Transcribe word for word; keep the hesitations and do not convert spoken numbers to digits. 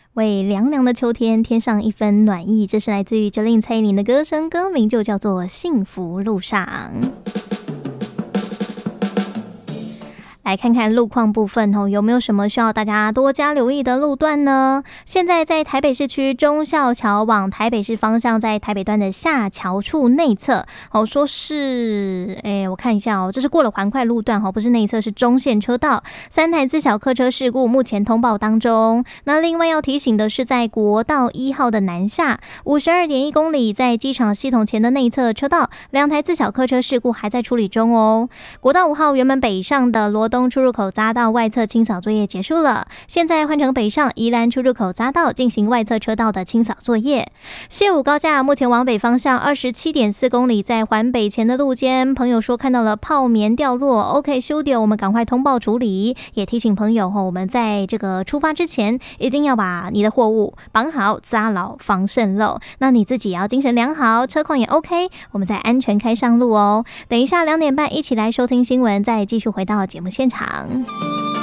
为凉凉的秋天添上一分暖意，这是来自于哲令蔡依林的歌声，歌名就叫做《幸福路上》。来看看路况部分哦，有没有什么需要大家多加留意的路段呢？现在在台北市区忠孝桥往台北市方向，在台北段的下桥处内侧哦，说是哎，我看一下哦，这是过了环快路段哦，不是内侧，是中线车道，三台自小客车事故目前通报当中。那另外要提醒的是，在国道一号的南下五十二点一公里，在机场系统前的内侧车道，两台自小客车事故还在处理中哦。国道五号原本北上的罗东出入口匝道外侧清扫作业结束了，现在换成北上宜兰出入口匝道进行外侧车道的清扫作业。西武高架目前往北方向二十七点四公里，在环北前的路肩，朋友说看到了泡棉掉落 ，OK 修掉，我们赶快通报处理。也提醒朋友我们在这个出发之前，一定要把你的货物绑好、扎牢，防渗漏。那你自己也要精神良好，车况也 OK， 我们再安全开上路哦。等一下两点半一起来收听新闻，再继续回到节目现场。